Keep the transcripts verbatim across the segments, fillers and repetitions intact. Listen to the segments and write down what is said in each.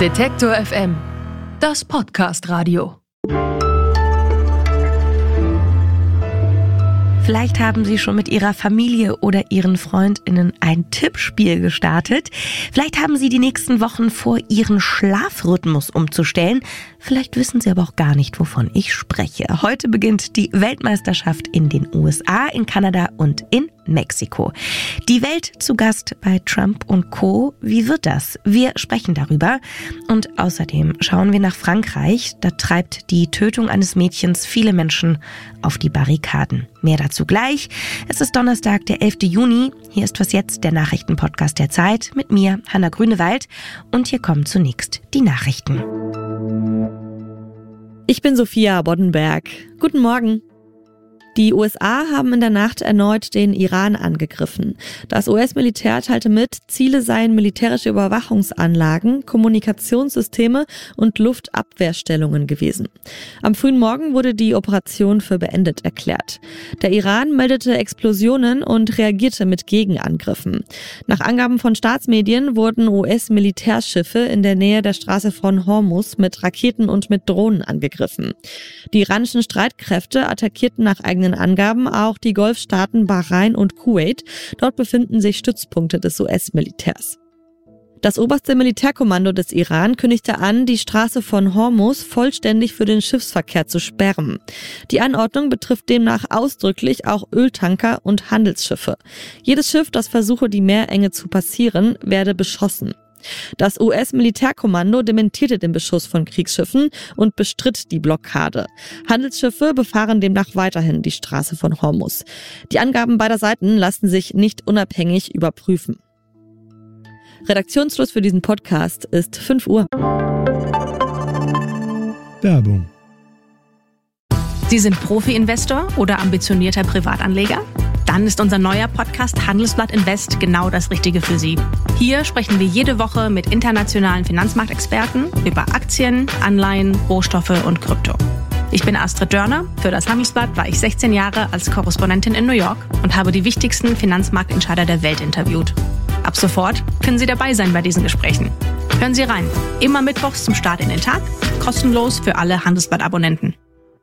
Detektor F M, das Podcast-Radio. Vielleicht haben Sie schon mit Ihrer Familie oder Ihren FreundInnen ein Tippspiel gestartet. Vielleicht haben Sie die nächsten Wochen vor, Ihren Schlafrhythmus umzustellen. Vielleicht wissen Sie aber auch gar nicht, wovon ich spreche. Heute beginnt die Weltmeisterschaft in den U S A, in Kanada und in Mexiko. Die Welt zu Gast bei Trump und Co. Wie wird das? Wir sprechen darüber. Und außerdem schauen wir nach Frankreich. Da treibt die Tötung eines Mädchens viele Menschen auf die Barrikaden. Mehr dazu gleich. Es ist Donnerstag, der elften Juni. Hier ist Was jetzt, der Nachrichtenpodcast der Zeit mit mir, Hanna Grünewald. Und hier kommen zunächst die Nachrichten. Ich bin Sophia Boddenberg. Guten Morgen. Die U S A haben in der Nacht erneut den Iran angegriffen. Das U S-Militär teilte mit, Ziele seien militärische Überwachungsanlagen, Kommunikationssysteme und Luftabwehrstellungen gewesen. Am frühen Morgen wurde die Operation für beendet erklärt. Der Iran meldete Explosionen und reagierte mit Gegenangriffen. Nach Angaben von Staatsmedien wurden U S-Militärschiffe in der Nähe der Straße von Hormuz mit Raketen und mit Drohnen angegriffen. Die iranischen Streitkräfte attackierten nach eigenen Angaben auch die Golfstaaten Bahrain und Kuwait. Dort befinden sich Stützpunkte des U S-Militärs. Das oberste Militärkommando des Iran kündigte an, die Straße von Hormuz vollständig für den Schiffsverkehr zu sperren. Die Anordnung betrifft demnach ausdrücklich auch Öltanker und Handelsschiffe. Jedes Schiff, das versuche, die Meerenge zu passieren, werde beschossen. Das U S-Militärkommando dementierte den Beschuss von Kriegsschiffen und bestritt die Blockade. Handelsschiffe befahren demnach weiterhin die Straße von Hormuz. Die Angaben beider Seiten lassen sich nicht unabhängig überprüfen. Redaktionsschluss für diesen Podcast ist fünf Uhr. Werbung. Sie sind Profi-Investor oder ambitionierter Privatanleger? Dann ist unser neuer Podcast Handelsblatt Invest genau das Richtige für Sie. Hier sprechen wir jede Woche mit internationalen Finanzmarktexperten über Aktien, Anleihen, Rohstoffe und Krypto. Ich bin Astrid Dörner. Für das Handelsblatt war ich sechzehn Jahre als Korrespondentin in New York und habe die wichtigsten Finanzmarktentscheider der Welt interviewt. Ab sofort können Sie dabei sein bei diesen Gesprächen. Hören Sie rein. Immer mittwochs zum Start in den Tag. Kostenlos für alle Handelsblatt-Abonnenten.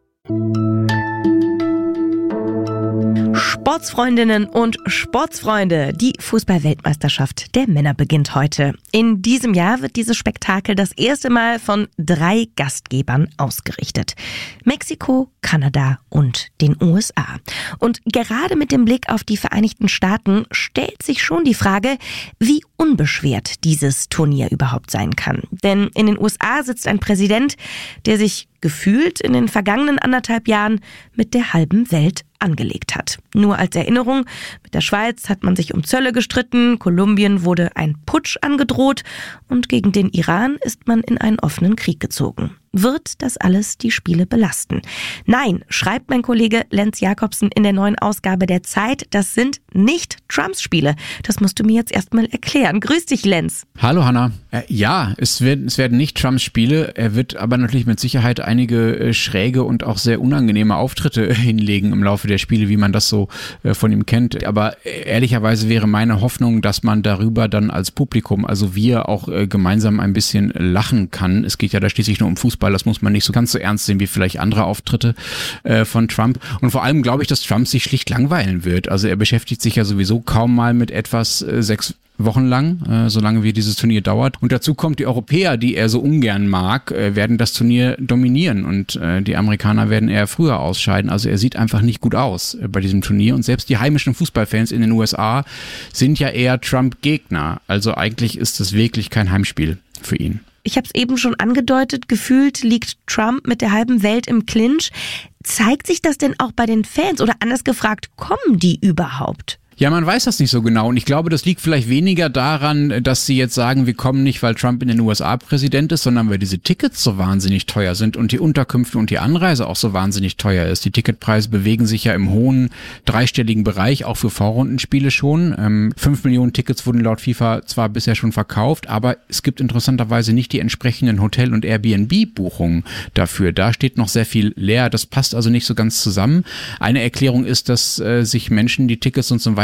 Sportsfreundinnen und Sportsfreunde, die Fußball-Weltmeisterschaft der Männer beginnt heute. In diesem Jahr wird dieses Spektakel das erste Mal von drei Gastgebern ausgerichtet. Mexiko, Kanada und den U S A. Und gerade mit dem Blick auf die Vereinigten Staaten stellt sich schon die Frage, wie unbeschwert dieses Turnier überhaupt sein kann. Denn in den U S A sitzt ein Präsident, der sich gefühlt in den vergangenen anderthalb Jahren mit der halben Welt angelegt hat. Nur als Erinnerung, mit der Schweiz hat man sich um Zölle gestritten, Kolumbien wurde ein Putsch angedroht und gegen den Iran ist man in einen offenen Krieg gezogen. Wird das alles die Spiele belasten? Nein, schreibt mein Kollege Lenz Jakobsen in der neuen Ausgabe der Zeit, das sind nicht Trumps Spiele. Das musst du mir jetzt erstmal erklären. Grüß dich, Lenz. Hallo, Hanna. Äh, ja, es werden, es werden nicht Trumps Spiele. Er wird aber natürlich mit Sicherheit einige äh, schräge und auch sehr unangenehme Auftritte äh, hinlegen im Laufe der Spiele, wie man das so äh, von ihm kennt. Aber äh, ehrlicherweise wäre meine Hoffnung, dass man darüber dann als Publikum, also wir, auch äh, gemeinsam ein bisschen lachen kann. Es geht ja da schließlich nur um Fußball. Das muss man nicht so ganz so ernst sehen wie vielleicht andere Auftritte äh, von Trump. Und vor allem glaube ich, dass Trump sich schlicht langweilen wird. Also er beschäftigt sich ja sowieso kaum mal mit etwas äh, sechs Wochen lang, äh, solange wie dieses Turnier dauert. Und dazu kommt, die Europäer, die er so ungern mag, äh, werden das Turnier dominieren und äh, die Amerikaner werden eher früher ausscheiden. Also er sieht einfach nicht gut aus äh, bei diesem Turnier. Und selbst die heimischen Fußballfans in den U S A sind ja eher Trump-Gegner. Also eigentlich ist es wirklich kein Heimspiel für ihn. Ich habe es eben schon angedeutet, gefühlt liegt Trump mit der halben Welt im Clinch. Zeigt sich das denn auch bei den Fans? Oder anders gefragt, kommen die überhaupt? Ja, man weiß das nicht so genau und ich glaube, das liegt vielleicht weniger daran, dass sie jetzt sagen, wir kommen nicht, weil Trump in den U S A Präsident ist, sondern weil diese Tickets so wahnsinnig teuer sind und die Unterkünfte und die Anreise auch so wahnsinnig teuer ist. Die Ticketpreise bewegen sich ja im hohen dreistelligen Bereich, auch für Vorrundenspiele schon. Ähm, fünf Millionen Tickets wurden laut FIFA zwar bisher schon verkauft, aber es gibt interessanterweise nicht die entsprechenden Hotel- und Airbnb-Buchungen dafür. Da steht noch sehr viel leer, das passt also nicht so ganz zusammen. Eine Erklärung ist, dass äh, sich Menschen die Tickets und so weiter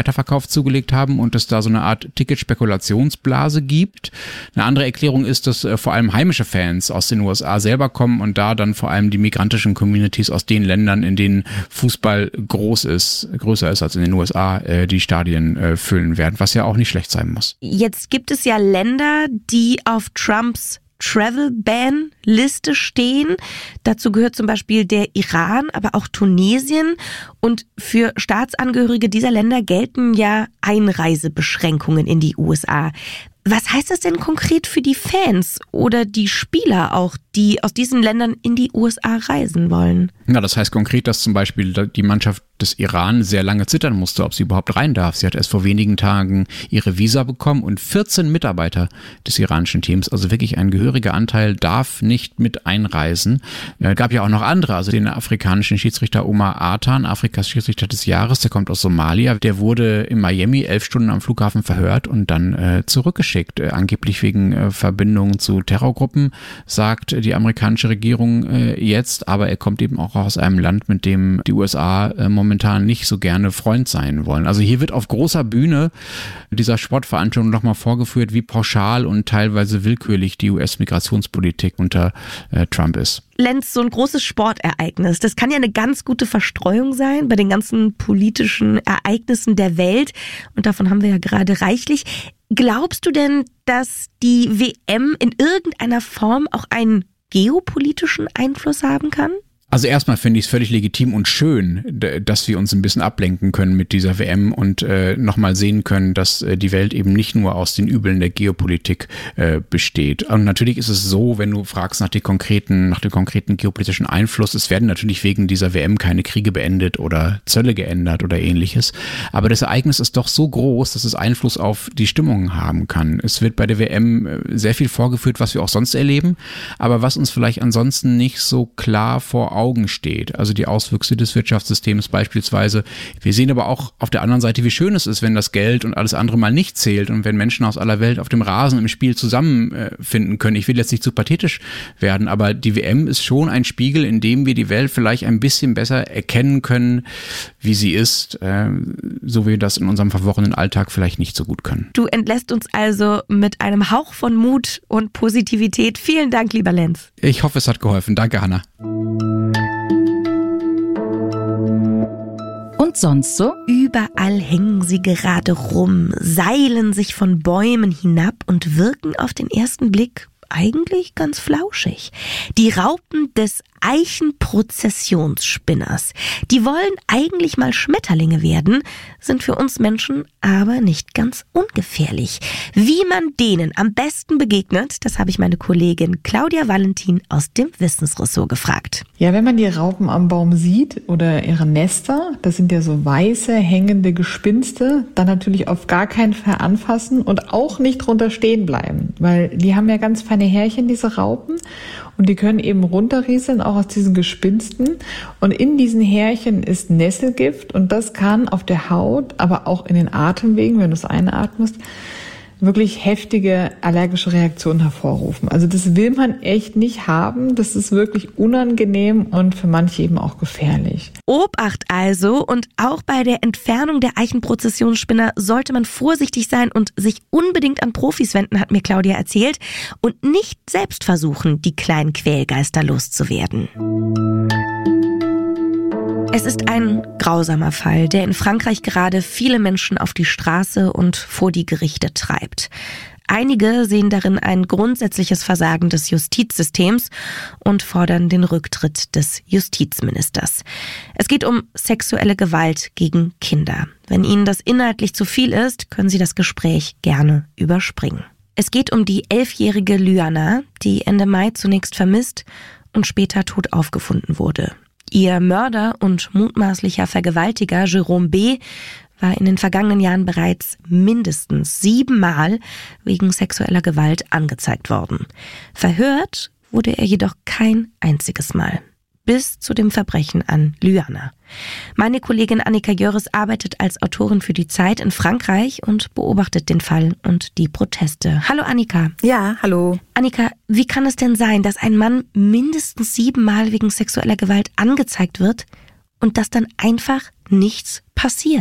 Weiterverkauf zugelegt haben und es da so eine Art Ticketspekulationsblase gibt. Eine andere Erklärung ist, dass äh, vor allem heimische Fans aus den U S A selber kommen und da dann vor allem die migrantischen Communities aus den Ländern, in denen Fußball groß ist, größer ist als in den U S A, äh, die Stadien äh, füllen werden, was ja auch nicht schlecht sein muss. Jetzt gibt es ja Länder, die auf Trumps Travel-Ban-Liste stehen. Dazu gehört zum Beispiel der Iran, aber auch Tunesien. Und für Staatsangehörige dieser Länder gelten ja Einreisebeschränkungen in die U S A. Was heißt das denn konkret für die Fans oder die Spieler auch, die aus diesen Ländern in die U S A reisen wollen? Ja, das heißt konkret, dass zum Beispiel die Mannschaft des Iran sehr lange zittern musste, ob sie überhaupt rein darf. Sie hat erst vor wenigen Tagen ihre Visa bekommen und vierzehn Mitarbeiter des iranischen Teams, also wirklich ein gehöriger Anteil, darf nicht mit einreisen. Es gab ja auch noch andere, also den afrikanischen Schiedsrichter Omar Atan, Afrikas Schiedsrichter des Jahres, der kommt aus Somalia, der wurde in Miami elf Stunden am Flughafen verhört und dann äh, zurückgeschickt, äh, angeblich wegen äh, Verbindungen zu Terrorgruppen, sagt die amerikanische Regierung äh, jetzt, aber er kommt eben auch aus einem Land, mit dem die U S A äh, momentan nicht so gerne Freund sein wollen. Also hier wird auf großer Bühne dieser Sportveranstaltung nochmal vorgeführt, wie pauschal und teilweise willkürlich die U S-Migrationspolitik unter äh, Trump ist. Lenz, so ein großes Sportereignis, das kann ja eine ganz gute Verstreuung sein bei den ganzen politischen Ereignissen der Welt. Und davon haben wir ja gerade reichlich. Glaubst du denn, dass die W M in irgendeiner Form auch einen geopolitischen Einfluss haben kann? Also erstmal finde ich es völlig legitim und schön, dass wir uns ein bisschen ablenken können mit dieser W M und äh, nochmal sehen können, dass äh, die Welt eben nicht nur aus den Übeln der Geopolitik äh, besteht. Und natürlich ist es so, wenn du fragst nach, die konkreten, nach dem konkreten geopolitischen Einfluss, es werden natürlich wegen dieser W M keine Kriege beendet oder Zölle geändert oder ähnliches. Aber das Ereignis ist doch so groß, dass es Einfluss auf die Stimmung haben kann. Es wird bei der W M sehr viel vorgeführt, was wir auch sonst erleben, aber was uns vielleicht ansonsten nicht so klar vor Augen steht. Also die Auswüchse des Wirtschaftssystems beispielsweise. Wir sehen aber auch auf der anderen Seite, wie schön es ist, wenn das Geld und alles andere mal nicht zählt und wenn Menschen aus aller Welt auf dem Rasen im Spiel zusammenfinden können. Ich will jetzt nicht zu pathetisch werden, aber die W M ist schon ein Spiegel, in dem wir die Welt vielleicht ein bisschen besser erkennen können, wie sie ist, so wie wir das in unserem verworrenen Alltag vielleicht nicht so gut können. Du entlässt uns also mit einem Hauch von Mut und Positivität. Vielen Dank, lieber Lenz. Ich hoffe, es hat geholfen. Danke, Hanna. Und sonst so? Überall hängen sie gerade rum, seilen sich von Bäumen hinab und wirken auf den ersten Blick eigentlich ganz flauschig. Die Raupen des Eichenprozessionsspinners. Die wollen eigentlich mal Schmetterlinge werden, sind für uns Menschen aber nicht ganz ungefährlich. Wie man denen am besten begegnet, das habe ich meine Kollegin Claudia Valentin aus dem Wissensressort gefragt. Ja, wenn man die Raupen am Baum sieht oder ihre Nester, das sind ja so weiße, hängende Gespinste, dann natürlich auf gar keinen Fall anfassen und auch nicht drunter stehen bleiben, weil die haben ja ganz feine Härchen, diese Raupen, und die können eben runterrieseln, auch aus diesen Gespinsten. Und in diesen Härchen ist Nesselgift und das kann auf der Haut, aber auch in den Atemwegen, wenn du es einatmest, wirklich heftige allergische Reaktionen hervorrufen. Also das will man echt nicht haben. Das ist wirklich unangenehm und für manche eben auch gefährlich. Obacht also, und auch bei der Entfernung der Eichenprozessionsspinner sollte man vorsichtig sein und sich unbedingt an Profis wenden, hat mir Claudia erzählt, und nicht selbst versuchen, die kleinen Quälgeister loszuwerden. Es ist ein grausamer Fall, der in Frankreich gerade viele Menschen auf die Straße und vor die Gerichte treibt. Einige sehen darin ein grundsätzliches Versagen des Justizsystems und fordern den Rücktritt des Justizministers. Es geht um sexuelle Gewalt gegen Kinder. Wenn Ihnen das inhaltlich zu viel ist, können Sie das Gespräch gerne überspringen. Es geht um die elfjährige Lyana, die Ende Mai zunächst vermisst und später tot aufgefunden wurde. Ihr Mörder und mutmaßlicher Vergewaltiger Jérôme B. war in den vergangenen Jahren bereits mindestens siebenmal wegen sexueller Gewalt angezeigt worden. Verhört wurde er jedoch kein einziges Mal. Bis zu dem Verbrechen an Lyana. Meine Kollegin Annika Jöris arbeitet als Autorin für die Zeit in Frankreich und beobachtet den Fall und die Proteste. Hallo Annika. Ja, hallo. Annika, wie kann es denn sein, dass ein Mann mindestens siebenmal wegen sexueller Gewalt angezeigt wird und dass dann einfach nichts passiert?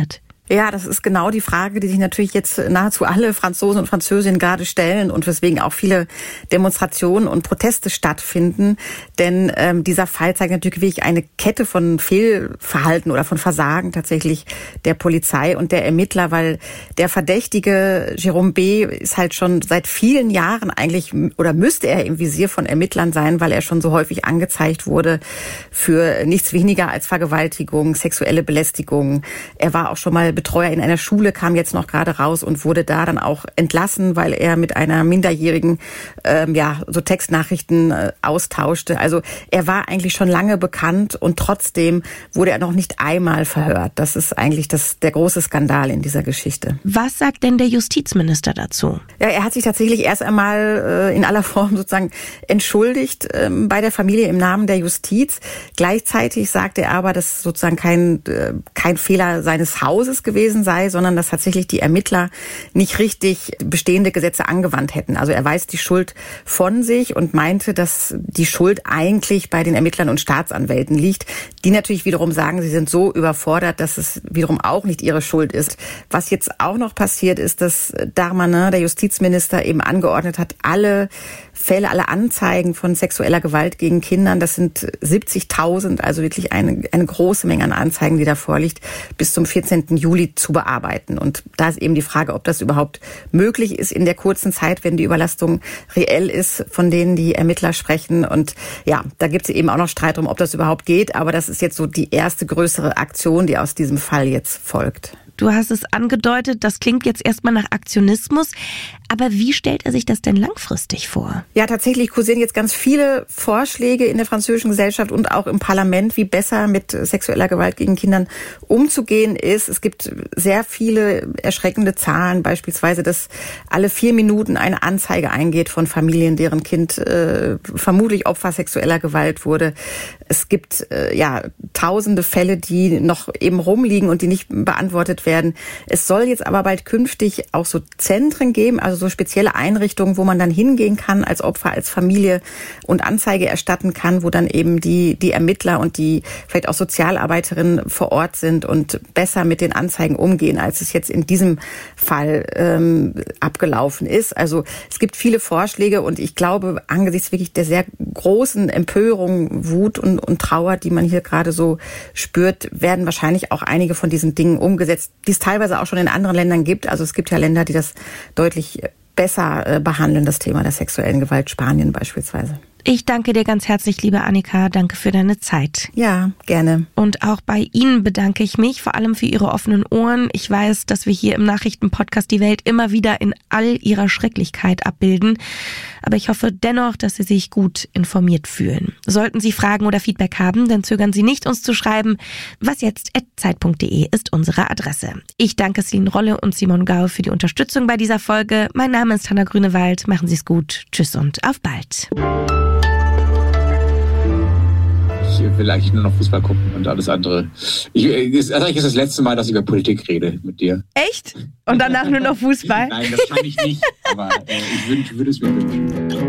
Ja, das ist genau die Frage, die sich natürlich jetzt nahezu alle Franzosen und Französinnen gerade stellen und weswegen auch viele Demonstrationen und Proteste stattfinden. Denn ähm, dieser Fall zeigt natürlich wirklich eine Kette von Fehlverhalten oder von Versagen tatsächlich der Polizei und der Ermittler, weil der Verdächtige Jérôme B. ist halt schon seit vielen Jahren eigentlich, oder müsste er im Visier von Ermittlern sein, weil er schon so häufig angezeigt wurde für nichts weniger als Vergewaltigung, sexuelle Belästigung. Er war auch schon mal Betreuer in einer Schule, kam jetzt noch gerade raus und wurde da dann auch entlassen, weil er mit einer Minderjährigen ähm, ja so Textnachrichten äh, austauschte. Also er war eigentlich schon lange bekannt und trotzdem wurde er noch nicht einmal verhört. Das ist eigentlich das, der große Skandal in dieser Geschichte. Was sagt denn der Justizminister dazu? Ja, er hat sich tatsächlich erst einmal äh, in aller Form sozusagen entschuldigt äh, bei der Familie im Namen der Justiz. Gleichzeitig sagte er aber, dass sozusagen kein, äh, kein Fehler seines Hauses gewesen sei, sondern dass tatsächlich die Ermittler nicht richtig bestehende Gesetze angewandt hätten. Also er weist die Schuld von sich und meinte, dass die Schuld eigentlich bei den Ermittlern und Staatsanwälten liegt, die natürlich wiederum sagen, sie sind so überfordert, dass es wiederum auch nicht ihre Schuld ist. Was jetzt auch noch passiert ist, dass Darmanin, der Justizminister, eben angeordnet hat, alle Fälle, alle Anzeigen von sexueller Gewalt gegen Kindern, das sind siebzigtausend, also wirklich eine, eine große Menge an Anzeigen, die da vorliegt, bis zum vierzehnten Juli zu bearbeiten. Und da ist eben die Frage, ob das überhaupt möglich ist in der kurzen Zeit, wenn die Überlastung reell ist, von denen die Ermittler sprechen. Und ja, da gibt es eben auch noch Streit drum, ob das überhaupt geht. Aber das ist jetzt so die erste größere Aktion, die aus diesem Fall jetzt folgt. Du hast es angedeutet, das klingt jetzt erstmal nach Aktionismus. Aber wie stellt er sich das denn langfristig vor? Ja, tatsächlich kursieren jetzt ganz viele Vorschläge in der französischen Gesellschaft und auch im Parlament, wie besser mit sexueller Gewalt gegen Kindern umzugehen ist. Es gibt sehr viele erschreckende Zahlen, beispielsweise, dass alle vier Minuten eine Anzeige eingeht von Familien, deren Kind äh, vermutlich Opfer sexueller Gewalt wurde. Es gibt äh, ja tausende Fälle, die noch eben rumliegen und die nicht beantwortet werden. Es soll jetzt aber bald künftig auch so Zentren geben, also so spezielle Einrichtungen, wo man dann hingehen kann als Opfer, als Familie und Anzeige erstatten kann, wo dann eben die die Ermittler und die vielleicht auch Sozialarbeiterinnen vor Ort sind und besser mit den Anzeigen umgehen, als es jetzt in diesem Fall ähm, abgelaufen ist. Also es gibt viele Vorschläge und ich glaube, angesichts wirklich der sehr großen Empörung, Wut und, und Trauer, die man hier gerade so spürt, werden wahrscheinlich auch einige von diesen Dingen umgesetzt, die es teilweise auch schon in anderen Ländern gibt. Also es gibt ja Länder, die das deutlich besser behandeln, das Thema der sexuellen Gewalt, Spanien beispielsweise. Ich danke dir ganz herzlich, liebe Annika. Danke für deine Zeit. Ja, gerne. Und auch bei Ihnen bedanke ich mich, vor allem für Ihre offenen Ohren. Ich weiß, dass wir hier im Nachrichtenpodcast die Welt immer wieder in all ihrer Schrecklichkeit abbilden. Aber ich hoffe dennoch, dass Sie sich gut informiert fühlen. Sollten Sie Fragen oder Feedback haben, dann zögern Sie nicht, uns zu schreiben. wasjetzt at zeit punkt de ist unsere Adresse. Ich danke Celine Rolle und Simon Gau für die Unterstützung bei dieser Folge. Mein Name ist Hanna Grünewald. Machen Sie es gut. Tschüss und auf bald. Ich will eigentlich nur noch Fußball gucken und alles andere. Ich, ist, also ist das letzte Mal, dass ich über Politik rede mit dir. Echt? Und danach nur noch Fußball? Nein, das kann ich nicht, aber äh, ich würde würd es mir wünschen.